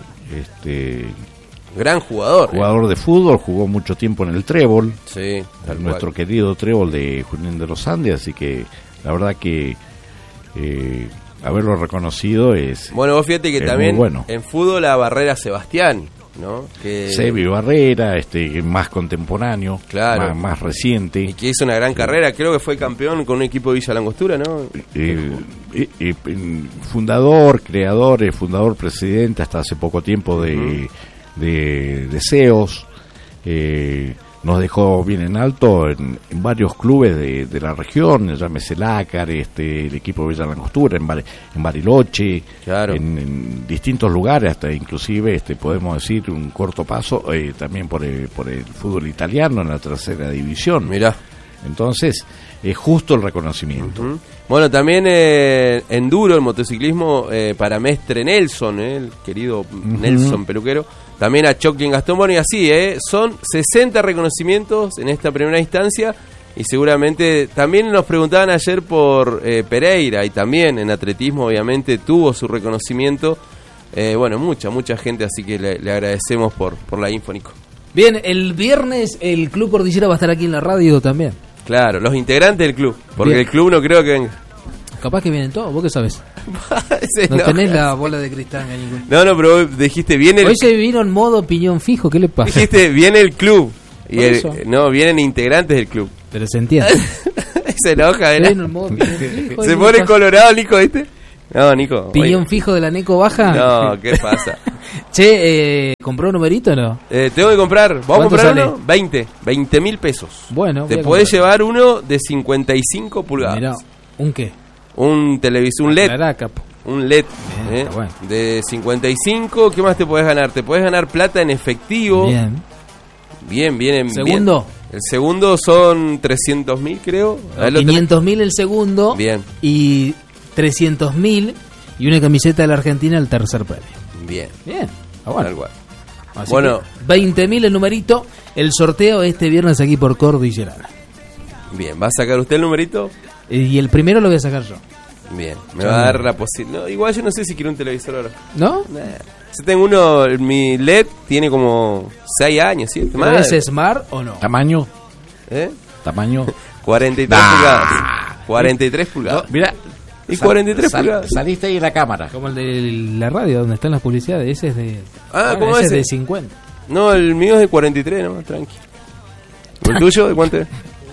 Gran jugador.
Jugador de fútbol, jugó mucho tiempo en el Trébol.
Sí, tal
nuestro
cual.
querido Trébol de Junín de los Andes, así que la verdad que haberlo reconocido es...
Bueno, vos fíjate que
es
también
muy bueno.
en fútbol a Barrera Sebastián, ¿no? Que
Sebi Barrera, más contemporáneo,
Claro.
más reciente.
y que hizo una gran carrera, creo que fue campeón con un equipo de Villa Langostura, ¿no?
Fundador, creador, fundador presidente hasta hace poco tiempo de SEOS. Nos dejó bien en alto en varios clubes de la región, llámese Lácar, el equipo de Villa Langostura, en Bariloche,
Claro.
en distintos lugares, hasta inclusive podemos decir un corto paso también por el fútbol italiano en la tercera división.
Mirá.
Entonces, es justo el reconocimiento.
Bueno, también enduro, el motociclismo, para Mestre Nelson, el querido Nelson Peluquero. También a Choclin Gastón, bueno, y así, son 60 reconocimientos en esta primera instancia. Y seguramente, también nos preguntaban ayer por Pereira, y también en atletismo, obviamente, tuvo su reconocimiento. Bueno, mucha gente, así que le agradecemos por la info, Nico.
Bien, el viernes el Club Cordillera va a estar aquí en la radio también.
Claro, los integrantes del club, porque
Bien.
el club no creo que venga.
Capaz que vienen todos, ¿vos qué sabés?
Ese
No tenés la bola de cristal en ningún...
No, pero vos dijiste, viene
Hoy se vino en modo piñón fijo, ¿qué le pasa?
dijiste, viene el club. Y
Por eso.
no, vienen integrantes del club.
Pero se entiende.
Se enoja,
Se
¿verdad?
vino en modo piñón fijo.
Se
¿qué
pone
le pasa?
colorado, Nico, ¿viste? No, Nico.
¿Piñón fijo de la Neco baja?
No, ¿qué pasa?
Che, ¿compró un numerito o no?
Tengo que comprar. ¿Vamos a
¿Cuánto
comprar
sale?
uno? 20 mil pesos.
Bueno,
Te
voy a
podés
comprar.
llevar uno de 55 pulgadas.
Mirá, ¿un qué?
Un televisor, un LED.
Aclará, capo.
Un LED
Bien, está bueno.
de 55. ¿Qué más te podés ganar? Te podés ganar plata en efectivo.
Bien.
Bien.
¿Segundo?
El segundo son 300.000, creo. Ahí lo tenés.
500.000 el segundo.
Bien.
Y 300.000 y una camiseta de la Argentina el tercer premio.
Bien.
Bien.
Tal
Bueno.
cual.
Así
Bueno.
que 20.000 el numerito. El sorteo este viernes aquí por Cordillerana.
Bien. ¿Va a sacar usted el numerito?
Y el primero lo voy a sacar yo.
Bien. Me va a dar la posibilidad. No, igual yo no sé si quiero un televisor ahora.
¿No?
Yo tengo uno, mi LED tiene como 6 años, 7
¿Pero
más.
es Smart o no?
Tamaño,
¿Eh?
tamaño.
43 pulgadas. 43 pulgadas.
Mira,
Y 43 pulgadas.
saliste ahí en la cámara.
Como el de la radio, donde están las publicidades. Ese es de...
¿Cómo
ese
ese?
es de 50.
No, el mío es de 43, no, tranqui. ¿El tuyo de cuánto es?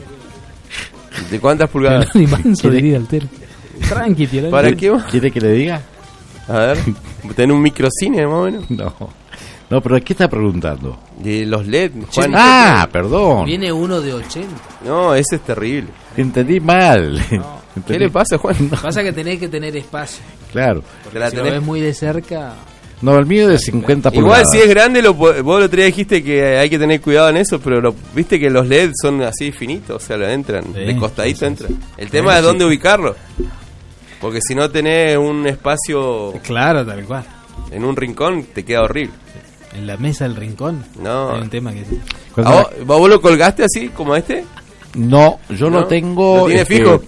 ¿De cuántas pulgadas?
Ni manso diría el tero. Tranqui, tío.
¿Para qué más?
¿Quiere que le diga?
A ver, ¿tenés un microcine más o menos?
No, pero ¿qué está preguntando?
De los LED, Juan.
Perdón.
Viene uno de 80.
No, ese es terrible.
Entendí mal.
¿Qué le pasa, Juan?
Pasa que tenés que tener espacio.
Claro.
Porque la
Si lo
tenés-
ves muy de cerca...
No, el mío es de 50
Igual
pulgadas.
si es grande, vos el otro día dijiste que hay que tener cuidado en eso, pero viste que los LED son así finitos, o sea, lo entran,
Sí,
de costadito
sí,
entran. El tema es dónde ubicarlo. Porque si no tenés un espacio
Claro, tal cual.
en un rincón, te queda horrible.
En la mesa del rincón.
No.
Hay un tema que...
Cuando-
¿A vos lo colgaste así, como este?
No, yo
¿No?
lo tengo...
¿Lo tiene fijo?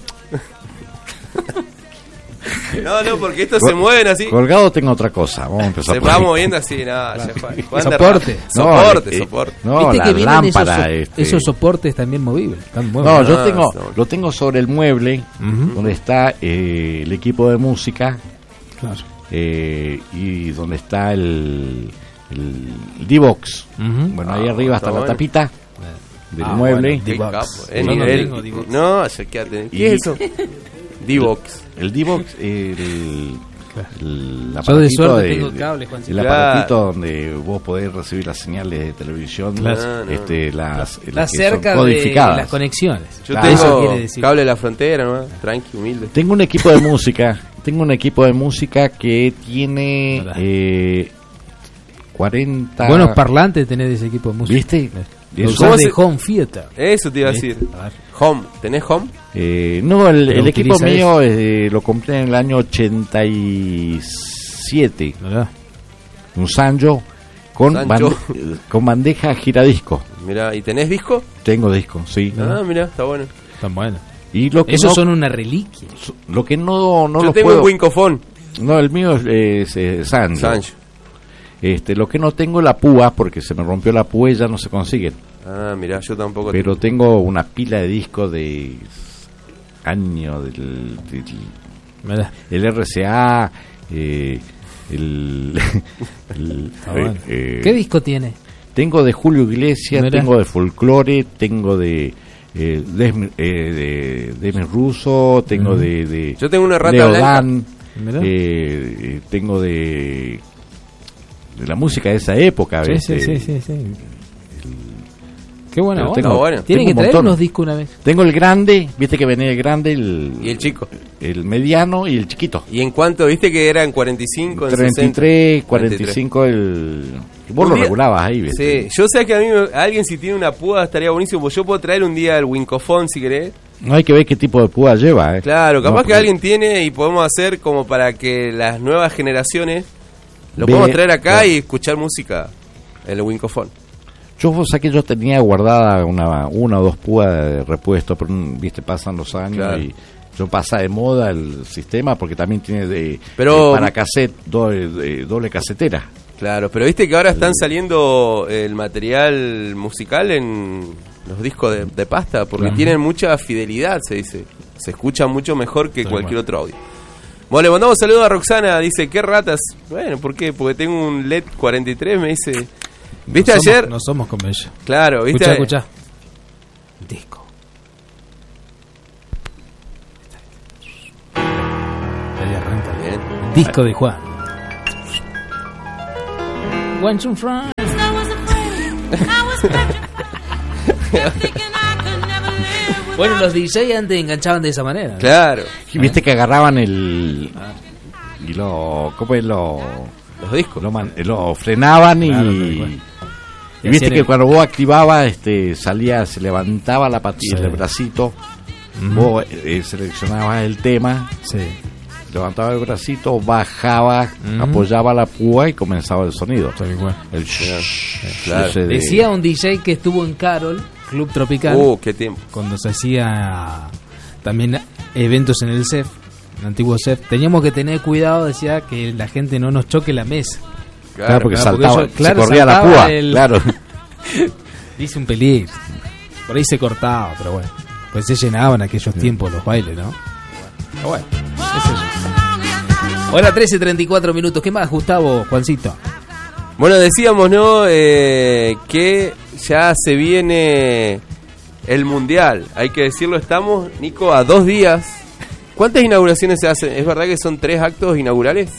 No, porque estos se mueven así.
Colgado tengo otra cosa. Vamos a empezar
Se
por
va
ahí.
moviendo así, nada, ya fue. Juan de
Soporte.
Ramos. Soporte.
No, la
que vienen
lámpara.
esos soportes también movibles. Están muy
No,
buenos.
yo
no.
lo tengo sobre el mueble donde está el equipo de música
Claro.
y donde está el D-Box. Bueno, ahí arriba está
está
la
bueno.
tapita del
Ah,
mueble.
bueno,
Qué
D-Box.
capo.
Yo
El
no
nivel.
tengo D-Box.
No, acércate.
Y-
¿Qué es eso? D-Box.
El D-Box, El
Yo de
aparatito
suerte tengo cable, Juancito.
el aparatito donde vos podés recibir las señales de televisión, las
Está
que
cerca
son
de
codificadas.
las conexiones.
Yo
Claro.
Eso
tengo
quiere decir.
cable de la frontera, ¿no? Tranqui, humilde.
Tengo un equipo de música. Tengo un equipo de música que tiene 40.
Buenos parlantes tenés de ese equipo de música.
¿Viste?
Lo
Eso-
usás
¿Cómo
de
se-
home theater.
Eso te iba a decir.
A ver.
Home. ¿Tenés home?
No, el
Pero
equipo
utiliza
mío lo compré en el año 87.
¿Verdad?
Un Sanyo con,
Sancho.
con bandeja giradisco.
Mirá, ¿y tenés disco?
Tengo disco, sí.
Ah, mirá, está bueno.
Están buenos.
Y lo que
Esos
no,
son una reliquia.
lo que no
Yo
lo
tengo
puedo.
un Wincofone.
No, el mío es Sanyo.
Sancho.
Lo que no tengo es la púa, porque se me rompió la púa y ya no se consiguen.
Ah, mirá, yo tampoco.
Pero tengo una pila de discos de año del
Mirá.
el RCA, el
Está bueno. ¿Qué disco tiene?
tengo de Julio Iglesias,
Mirá.
tengo de folclore, tengo de Demi Russo, tengo de
Yo tengo una rata
Leo
blanca.
Dan,
Mirá.
tengo de la música de esa época.
Sí,
¿viste?
sí. Qué buena
Pero
onda.
tengo-
bueno.
Tienen
tengo
que
un
traer
montón.
unos discos una vez.
Tengo el grande, viste que venía el grande,
Y el chico.
el mediano y el chiquito.
¿Y en cuánto? ¿Viste que era en 45, en
33,
60?
45 el... Vos
Un
lo
día-
regulabas ahí, ¿viste?
Sí, yo sé que a mí, alguien si tiene una púa estaría buenísimo, porque yo puedo traer un día el Wincofone si querés.
No hay que ver qué tipo de púa lleva, ¿eh?
Claro, capaz
No,
que
porque-
alguien tiene y podemos hacer como para que las nuevas generaciones lo
Ve-
podemos traer acá
claro.
y escuchar música en el Wincofone.
Vos sabés que yo tenía guardada una o dos púas de repuesto, pero viste, pasan los años
Claro.
y yo pasa de moda el sistema porque también tiene
Pero-
para cassette doble casetera.
Claro, pero viste que ahora están saliendo el material musical en los discos de pasta, porque tienen mucha fidelidad, se dice. Se escucha mucho mejor que cualquier otro audio. Bueno, le mandamos un saludo a Roxana, dice, ¿qué ratas? Bueno, ¿por qué? Porque tengo un LED 43, me dice... ¿Viste ayer?
No somos como ella.
Claro, ¿viste?
Escucha. Disco. Ahí arranca.
Bien.
Disco de Juan. One, two, front. Bueno, los DJ antes enganchaban de esa manera, ¿no?
Claro,
Y viste que agarraban y ¿cómo es?
los discos.
Lo frenaban
Claro, tal
y
cual.
y viste
hacían
que
el-
cuando vos activabas salía, se levantaba la patilla,
Sí.
el bracito, vos seleccionabas el tema,
Sí.
levantaba el bracito, bajaba,
Ujú.
apoyaba la púa y comenzaba el sonido.
Tal cual.
El
Claro.
ese de-
Decía un DJ que estuvo en Carol, Club Tropical,
Qué tiempo.
cuando se hacía también eventos en el CEF, el antiguo CEF. Teníamos que tener cuidado, decía, que la gente no nos choque la mesa.
Claro, porque
claro, porque
saltaba,
eso- claro,
se corría la
saltaba
púa,
el-
claro.
Dice un peligro. Por ahí se cortaba, pero bueno. Pues se llenaban aquellos tiempos los bailes, ¿no? Pero bueno, qué sé yo. Hora 13:34 minutos. ¿Qué más, Gustavo, Juancito?
Bueno, decíamos, ¿no? Que ya se viene el Mundial. Hay que decirlo, estamos, Nico, a 2 días. ¿Cuántas inauguraciones se hacen? ¿Es verdad que son 3 actos inaugurales?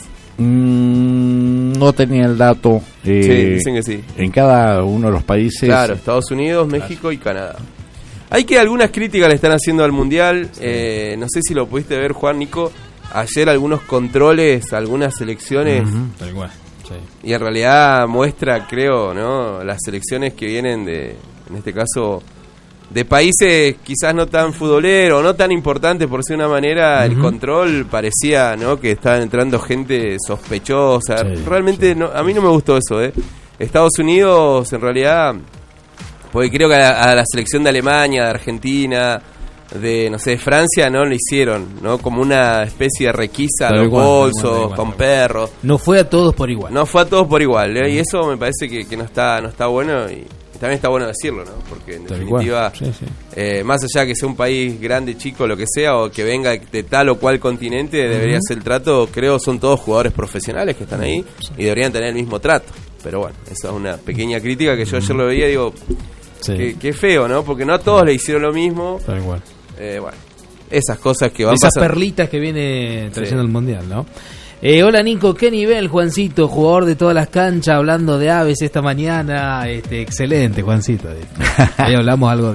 No tenía el dato.
Sí, dicen que sí.
En cada uno de los países.
Claro, Estados Unidos, México y Canadá. Hay que algunas críticas le están haciendo al Mundial. No sé si lo pudiste ver, Juan, Nico. Ayer algunos controles, algunas selecciones.
Tal cual. Sí.
Y en realidad muestra, creo, ¿no? Las selecciones que vienen de, en este caso, de países quizás no tan futboleros, no tan importantes por ser una manera. El control parecía, ¿no? Que estaban entrando gente sospechosa.
Sí,
Realmente no, a mí no me gustó eso, ¿eh? Estados Unidos, en realidad, porque creo que a la selección de Alemania, de Argentina, de, no sé, de Francia, no lo hicieron, ¿no? Como una especie de requisa,
Tal
los
cual,
bolsos,
tal cual,
con
tal cual.
perros.
No fue a todos por igual.
No fue a todos por igual, ¿eh? Y eso me parece que no está bueno y también está bueno decirlo, ¿no? Porque en
Tal
definitiva,
cual. Sí, sí.
más allá que sea un país grande, chico, lo que sea, o que venga de tal o cual continente, debería ser el trato, creo, son todos jugadores profesionales que están ahí y deberían tener el mismo trato. Pero bueno, esa es una pequeña crítica que yo ayer lo veía y digo,
Sí.
qué feo, ¿no? Porque no a todos le hicieron lo mismo.
Tal cual.
Bueno, esas cosas que van
Esas
pasando.
perlitas que viene trayendo
Sí.
el Mundial, ¿no? Hola Nico, ¿qué nivel, Juancito? Jugador de todas las canchas, hablando de aves esta mañana. Excelente, Juancito. Ahí hablamos algo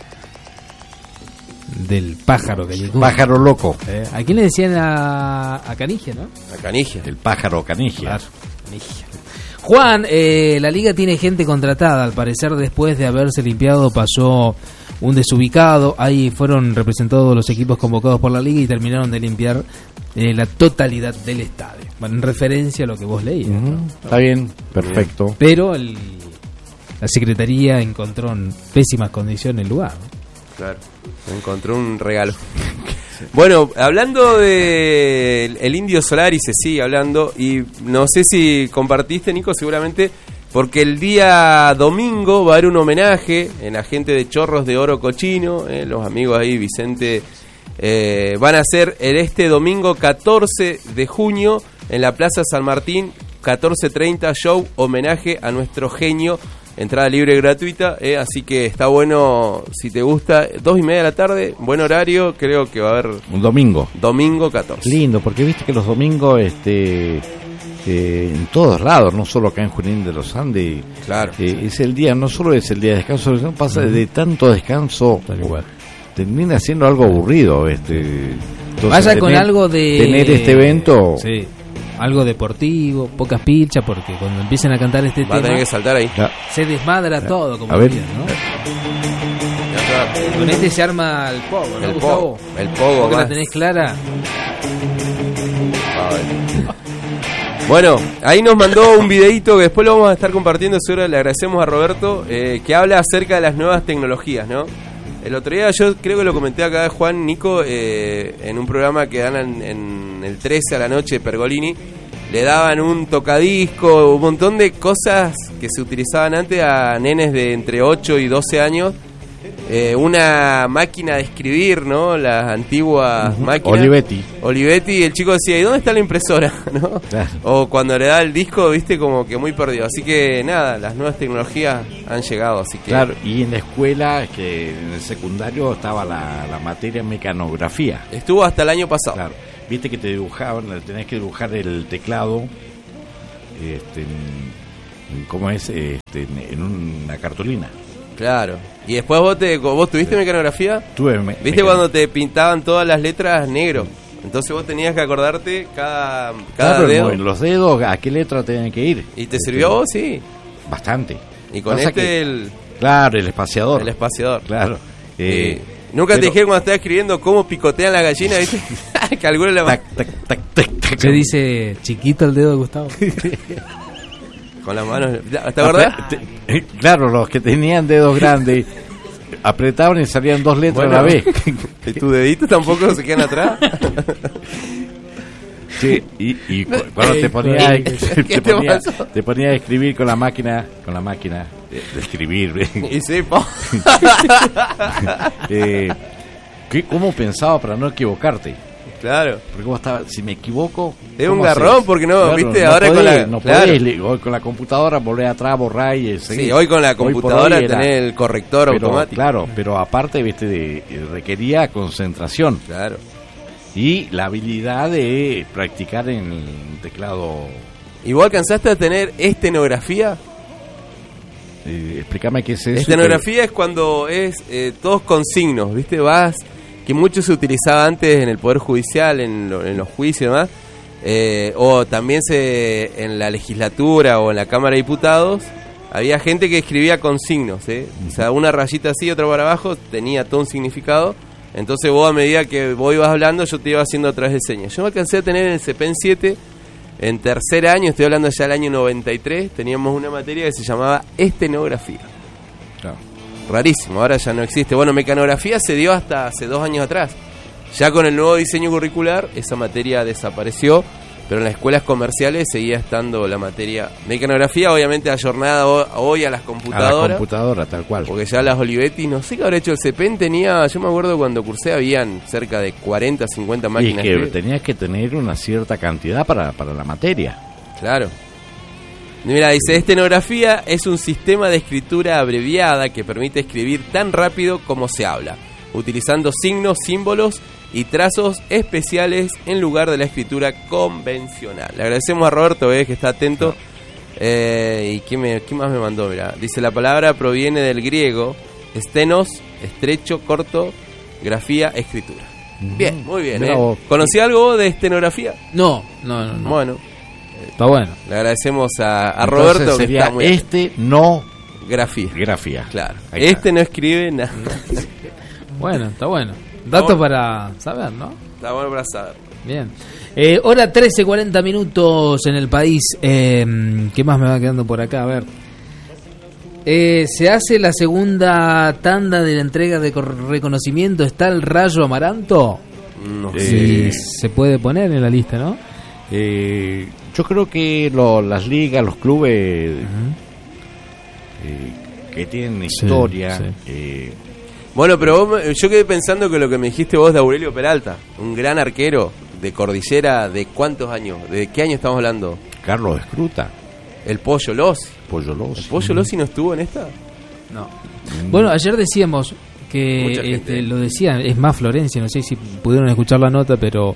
del pájaro que llegó.
Pájaro loco.
¿A quién le decían a Canigia, no?
A Canigia.
El pájaro Canigia.
Claro, Canigia. Juan, la liga tiene gente contratada. Al parecer, después de haberse limpiado, pasó un desubicado. Ahí fueron representados los equipos convocados por la liga y terminaron de limpiar la totalidad del estadio. Bueno, en referencia a lo que vos leías. ¿No?
Está bien, perfecto.
Pero la secretaría encontró en pésimas condiciones el lugar, ¿no?
Claro, encontró un regalo. Bueno, hablando de el Indio Solari, se sigue hablando, y no sé si compartiste, Nico, seguramente, porque el día domingo va a haber un homenaje en la gente de Chorros de Oro Cochino, los amigos ahí, Vicente, van a hacer este domingo 14 de junio en la Plaza San Martín, 14:30, show, homenaje a nuestro genio. Entrada libre y gratuita, así que está bueno, si te gusta, 2:30 de la tarde, buen horario, creo que va a haber...
Un domingo.
Domingo 14.
Lindo, porque viste que los domingos en todos lados, no solo acá en Junín de los Andes,
claro,
es el día, no solo es el día de descanso, no pasa de tanto descanso, termina siendo algo aburrido. Entonces,
vaya con algo de...
Tener este evento...
Sí. Algo deportivo, pocas pilchas, porque cuando empiecen a cantar este tema...
Va a tener que saltar ahí.
Se desmadra todo, como
a ver,
dirían, ¿no? Con este se arma el pogo, ¿no, Gustavo?
El pogo,
¿Vos que la tenés clara?
Bueno, ahí nos mandó un videíto que después lo vamos a estar compartiendo, seguro le agradecemos a Roberto, que habla acerca de las nuevas tecnologías, ¿no? El otro día yo creo que lo comenté acá, Juan, Nico, en un programa que dan en el 13 a la noche, Pergolini, le daban un tocadisco, un montón de cosas que se utilizaban antes a nenes de entre 8 y 12 años, una máquina de escribir, ¿no? Las antiguas máquinas. Olivetti, el chico decía, ¿y dónde está la impresora? ¿No?
Claro.
O cuando le da el disco, viste, como que muy perdido. Así que nada, las nuevas tecnologías han llegado, así que...
Claro, y en la escuela, que en el secundario estaba la materia mecanografía.
Estuvo hasta el año pasado.
Claro, viste que te dibujaban, tenés que dibujar el teclado, ¿cómo es? En una cartulina.
Claro. Y después vos tuviste mecanografía.
Tuve
¿Viste cuando te pintaban todas las letras negro? Entonces vos tenías que acordarte cada dedo.
En los dedos, ¿a qué letra tenían que ir?
¿Y te sirvió a vos? Sí.
Bastante.
Y con
Claro, el espaciador.
El espaciador.
Claro.
Nunca te dijeron cuando estabas escribiendo cómo picotean las gallinas, ¿viste? Calcula la mano.
Se dice chiquito el dedo de Gustavo.
Con las manos. ¿Te acordás?
Claro, los que tenían dedos grandes apretaban y salían dos letras a la vez.
¿Y tus deditos tampoco se quedan atrás?
Sí, y cuando te ponías te ponía a escribir con la máquina de escribir.
Y sí,
¿cómo pensaba para no equivocarte?
Claro.
Porque vos estabas, si me equivoco...
Es un garrón, porque no,
claro,
viste,
no
ahora
podés,
con la...
hoy con la computadora volver atrás, borrar y seguir.
Sí, hoy con la computadora tenés el corrector automático.
Claro, pero aparte, viste, requería concentración.
Claro.
Y la habilidad de practicar en el teclado.
¿Y vos alcanzaste a tener estenografía?
Explícame qué es eso.
Estenografía es cuando es todos con signos, ¿viste? Que mucho se utilizaba antes en el Poder Judicial, en los juicios y demás, o también en la legislatura o en la Cámara de Diputados, había gente que escribía con signos, O sea, una rayita así, otra para abajo, tenía todo un significado. Entonces vos, a medida que vos ibas hablando, yo te iba haciendo a través de señas. Yo me alcancé a tener en el CEPEN 7, en tercer año, estoy hablando ya del año 93, teníamos una materia que se llamaba estenografía.
Claro.
Rarísimo, ahora ya no existe. Bueno, mecanografía se dio hasta hace 2 años atrás. Ya con el nuevo diseño curricular, esa materia desapareció, pero en las escuelas comerciales seguía estando la materia mecanografía, obviamente ayornada hoy a las computadoras.
A la computadora, tal cual.
Porque ya las Olivetti, no sé qué habrá hecho el CEPEN, yo me acuerdo cuando cursé, habían cerca de 40, 50 máquinas.
Y es que tenías que tener una cierta cantidad para la materia.
Claro. Mira, dice, estenografía es un sistema de escritura abreviada que permite escribir tan rápido como se habla, utilizando signos, símbolos y trazos especiales en lugar de la escritura convencional. Le agradecemos a Roberto, que está atento. ¿Y qué más me mandó? Mirá, dice: la palabra proviene del griego stenos, estrecho, corto, grafía, escritura. Bien, muy bien. ¿Conocí algo de estenografía?
No.
Bueno,
está bueno.
Le agradecemos a Roberto.
Entonces sería
que está muy
no
grafía. Claro.
Ahí está.
No escribe nada.
Bueno, está bueno. Datos para saber, ¿no?
Está bueno para saber.
Bien. Hora 13:40 minutos en el país. ¿Qué más me va quedando por acá? A ver. Se hace la segunda tanda de la entrega de reconocimiento. ¿Está el Rayo Amaranto?
No
sé. Se puede poner en la lista, ¿no?
Yo creo que las ligas, los clubes que tienen historia...
Sí. Bueno, pero yo quedé pensando que lo que me dijiste vos de Aurelio Peralta, un gran arquero de Cordillera, ¿de cuántos años? ¿De qué año estamos hablando?
Carlos Escruta.
El Pollo Lossi.
¿El
Pollo Lossi no estuvo en esta?
No. Bueno, ayer decíamos que lo decían, es más Florencia, no sé si pudieron escuchar la nota, pero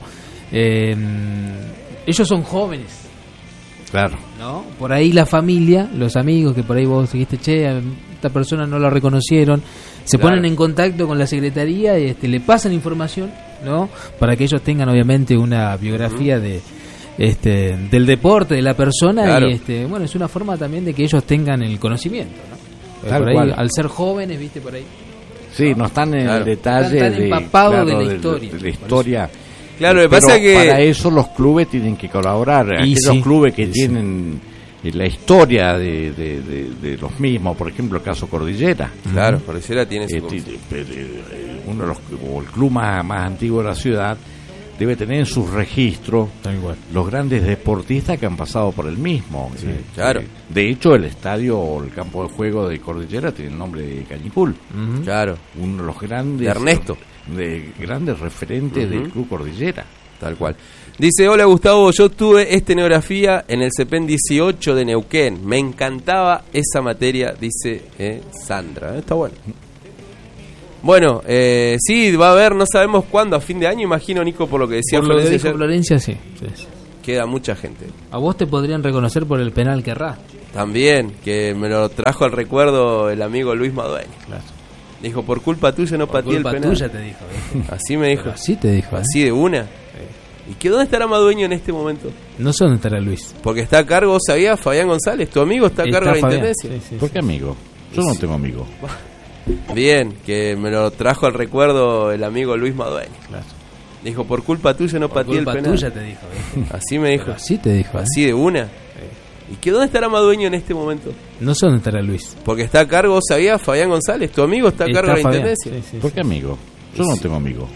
ellos son jóvenes.
Claro.
¿No? Por ahí la familia, los amigos que por ahí vos dijiste, che, a esta persona no la reconocieron, se ponen en contacto con la secretaría y le pasan información, ¿no? Para que ellos tengan obviamente una biografía del deporte, de la persona. Claro. Y bueno, es una forma también de que ellos tengan el conocimiento, ¿no? Por ahí, al ser jóvenes, viste, por ahí.
Sí, no están en el detalle
están empapados de la historia.
De la historia.
Claro, lo que pasa es que
para eso los clubes tienen que colaborar. Aquellos clubes que tienen la historia de los mismos, por ejemplo, el caso Cordillera.
Claro, Cordillera tiene su
uno de los, o el club más antiguo de la ciudad, debe tener en su registro los grandes deportistas que han pasado por el mismo.
Sí, claro.
De hecho, el estadio o el campo de juego de Cordillera tiene el nombre de Cañicul.
Claro.
Uno de los grandes...
De Ernesto.
De grandes referentes del Club Cordillera.
Tal cual. Dice: hola Gustavo, yo tuve estenografía en el CEPEN 18 de Neuquén. Me encantaba esa materia, dice Sandra. Está bueno. Bueno, sí, va a haber, no sabemos cuándo, a fin de año, imagino, Nico, por lo que decía
Florencia. Florencia, sí.
Queda mucha gente.
A vos te podrían reconocer por el penal que errás.
También, que me lo trajo al recuerdo el amigo Luis Madueño.
Claro.
Dijo: por culpa tuya no pateé el penal. Por
culpa tuya te dijo.
Así me dijo.
Pero así te dijo.
Así de una. ¿Y qué dónde estará Madueño en este momento?
No sé dónde estará Luis.
Porque está a cargo, ¿sabías? Fabián González, tu amigo, está a cargo de la intendencia.
Sí. ¿Por qué amigo? Yo no tengo amigo.
Bien, que me lo trajo al recuerdo el amigo Luis Madueño.
Claro.
Dijo: por culpa tuya no pateé el penal.
Por culpa tuya te dijo.
Así me dijo.
Pero así te dijo.
Así de una. ¿Y qué dónde estará Madueño en este momento?
No sé dónde estará Luis.
Porque está a cargo, ¿sabías? Fabián González, tu amigo, está a cargo de la intendencia.
¿Por qué amigo? Yo no tengo amigo.